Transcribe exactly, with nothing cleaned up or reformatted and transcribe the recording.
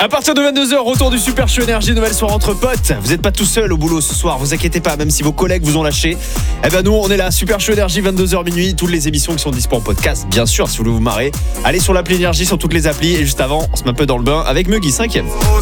À partir de vingt-deux heures, retour du Super Show Énergie, nouvelle soirée entre potes. Vous n'êtes pas tout seul au boulot ce soir, vous inquiétez pas, même si vos collègues vous ont lâché. Eh ben nous, on est là, Super Show Énergie, vingt-deux heures minuit, toutes les émissions qui sont dispo en podcast, bien sûr, si vous voulez vous marrer. Allez sur l'appli Énergie, sur toutes les applis, et juste avant, on se met un peu dans le bain avec Muggy, cinquième. Oh,